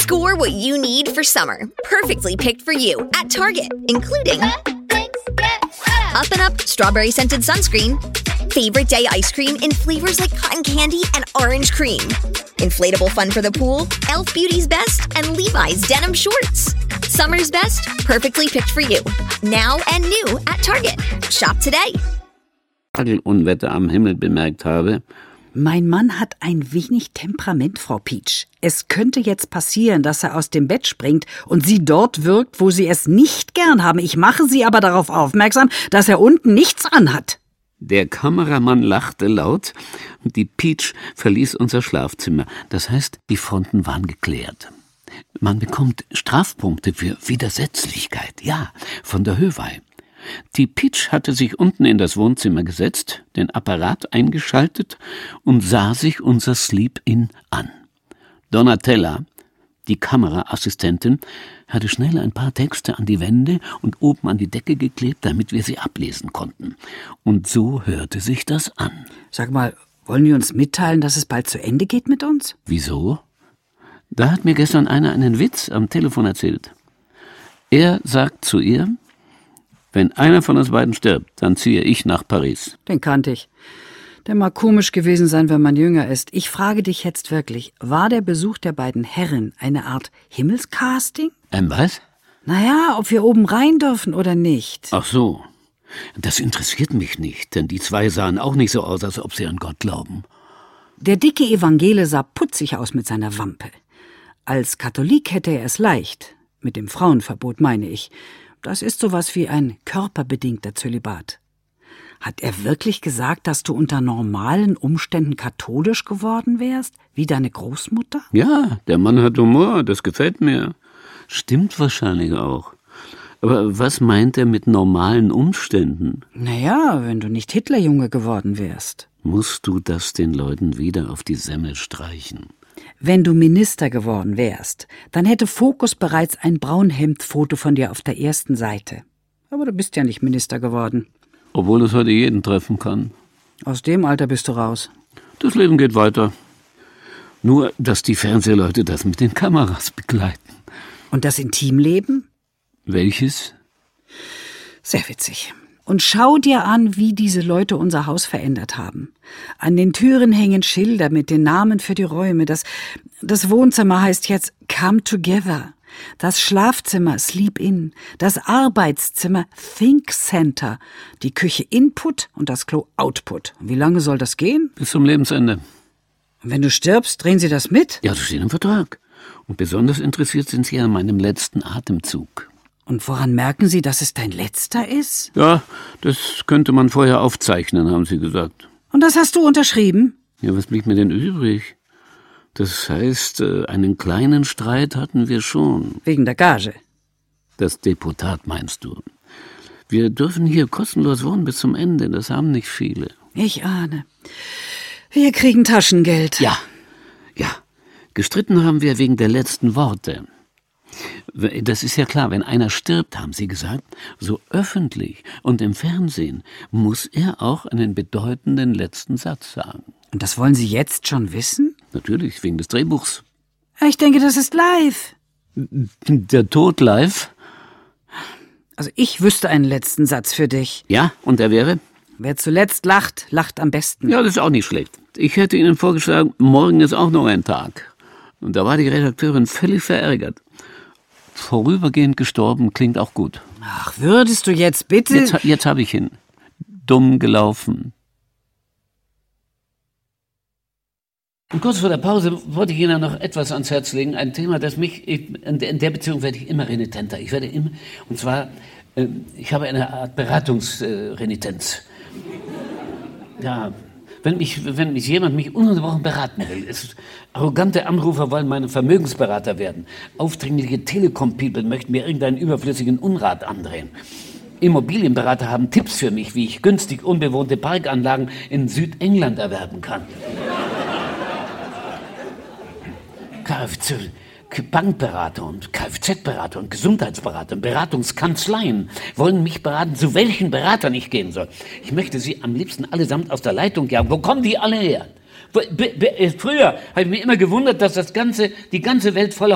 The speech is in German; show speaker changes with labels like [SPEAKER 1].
[SPEAKER 1] Score what you need for summer. Perfectly picked for you at Target, including Up and Up Strawberry Scented Sunscreen, Favorite Day Ice Cream in flavors like cotton candy and orange cream, Inflatable Fun for the Pool, Elf Beauty's Best, and Levi's Denim Shorts. Summer's best, perfectly picked for you. Now and new at Target. Shop today.
[SPEAKER 2] Hagelunwetter am Himmel bemerkt habe.
[SPEAKER 3] Mein Mann hat ein wenig Temperament, Frau Pietsch. Es könnte jetzt passieren, dass er aus dem Bett springt und Sie dort wirkt, wo Sie es nicht gern haben. Ich mache Sie aber darauf aufmerksam, dass er unten nichts anhat.
[SPEAKER 2] Der Kameramann lachte laut und die Pietsch verließ unser Schlafzimmer. Das heißt, die Fronten waren geklärt. Man bekommt Strafpunkte für Widersetzlichkeit, ja, von der Höwei. Die Pietsch hatte sich unten in das Wohnzimmer gesetzt, den Apparat eingeschaltet und sah sich unser Sleep-In an. Donatella, die Kameraassistentin, hatte schnell ein paar Texte an die Wände und oben an die Decke geklebt, damit wir sie ablesen konnten. Und so hörte sich das an.
[SPEAKER 3] Sag mal, wollen die uns mitteilen, dass es bald zu Ende geht mit uns?
[SPEAKER 2] Wieso? Da hat mir gestern einer einen Witz am Telefon erzählt. Er sagt zu ihr: Wenn einer von uns beiden stirbt, dann ziehe ich nach Paris.
[SPEAKER 3] Den kannte ich. Der mag komisch gewesen sein, wenn man jünger ist. Ich frage dich jetzt wirklich, war der Besuch der beiden Herren eine Art Himmelscasting?
[SPEAKER 2] Was?
[SPEAKER 3] Naja, ob wir oben rein dürfen oder nicht.
[SPEAKER 2] Ach so. Das interessiert mich nicht, denn die zwei sahen auch nicht so aus, als ob sie an Gott glauben.
[SPEAKER 3] Der dicke Evangele sah putzig aus mit seiner Wampe. Als Katholik hätte er es leicht. Mit dem Frauenverbot meine ich. Das ist sowas wie ein körperbedingter Zölibat. Hat er wirklich gesagt, dass du unter normalen Umständen katholisch geworden wärst, wie deine Großmutter?
[SPEAKER 2] Ja, der Mann hat Humor, das gefällt mir. Stimmt wahrscheinlich auch. Aber was meint er mit normalen Umständen?
[SPEAKER 3] Naja, wenn du nicht Hitlerjunge geworden wärst.
[SPEAKER 2] Musst du das den Leuten wieder auf die Semmel streichen?
[SPEAKER 3] Wenn du Minister geworden wärst, dann hätte Focus bereits ein Braunhemd-Foto von dir auf der ersten Seite. Aber du bist ja nicht Minister geworden.
[SPEAKER 2] Obwohl es heute jeden treffen kann.
[SPEAKER 3] Aus dem Alter bist du raus.
[SPEAKER 2] Das Leben geht weiter. Nur, dass die Fernsehleute das mit den Kameras begleiten.
[SPEAKER 3] Und das Intimleben?
[SPEAKER 2] Welches?
[SPEAKER 3] Sehr witzig. Und schau dir an, wie diese Leute unser Haus verändert haben. An den Türen hängen Schilder mit den Namen für die Räume. Das Wohnzimmer heißt jetzt Come Together. Das Schlafzimmer Sleep In. Das Arbeitszimmer Think Center. Die Küche Input und das Klo Output. Und wie lange soll das gehen?
[SPEAKER 2] Bis zum Lebensende.
[SPEAKER 3] Und wenn du stirbst, drehen sie das mit?
[SPEAKER 2] Ja, das steht im Vertrag. Und besonders interessiert sind sie an meinem letzten Atemzug.
[SPEAKER 3] Und woran merken Sie, dass es dein letzter ist?
[SPEAKER 2] Ja, das könnte man vorher aufzeichnen, haben sie gesagt.
[SPEAKER 3] Und das hast du unterschrieben?
[SPEAKER 2] Ja, was blieb mir denn übrig? Das heißt, einen kleinen Streit hatten wir schon.
[SPEAKER 3] Wegen der Gage?
[SPEAKER 2] Das Deputat meinst du? Wir dürfen hier kostenlos wohnen bis zum Ende, das haben nicht viele.
[SPEAKER 3] Ich ahne. Wir kriegen Taschengeld.
[SPEAKER 2] Ja. Gestritten haben wir wegen der letzten Worte. Das ist ja klar, wenn einer stirbt, haben sie gesagt, so öffentlich und im Fernsehen muss er auch einen bedeutenden letzten Satz sagen.
[SPEAKER 3] Und das wollen Sie jetzt schon wissen?
[SPEAKER 2] Natürlich, wegen des Drehbuchs.
[SPEAKER 3] Ich denke, das ist live.
[SPEAKER 2] Der Tod live?
[SPEAKER 3] Also ich wüsste einen letzten Satz für dich.
[SPEAKER 2] Ja, und der wäre?
[SPEAKER 3] Wer zuletzt lacht, lacht am besten.
[SPEAKER 2] Ja, das ist auch nicht schlecht. Ich hätte Ihnen vorgeschlagen, morgen ist auch noch ein Tag. Und da war die Redakteurin völlig verärgert. Vorübergehend gestorben klingt auch gut.
[SPEAKER 3] Ach, würdest du jetzt bitte...
[SPEAKER 2] Jetzt habe ich ihn. Dumm gelaufen. Und kurz vor der Pause wollte ich Ihnen noch etwas ans Herz legen. Ein Thema, das mich... In der Beziehung werde ich immer renitenter. Ich habe eine Art Beratungsrenitenz. Ja... Wenn mich jemand ununterbrochen beraten will, arrogante Anrufer wollen meine Vermögensberater werden. Aufdringliche Telekom-People möchten mir irgendeinen überflüssigen Unrat andrehen. Immobilienberater haben Tipps für mich, wie ich günstig unbewohnte Parkanlagen in Südengland erwerben kann. Bankberater und Kfz-Berater und Gesundheitsberater und Beratungskanzleien wollen mich beraten, zu welchen Beratern ich gehen soll. Ich möchte sie am liebsten allesamt aus der Leitung jagen. Wo kommen die alle her? Früher habe ich mich immer gewundert, dass die ganze Welt voller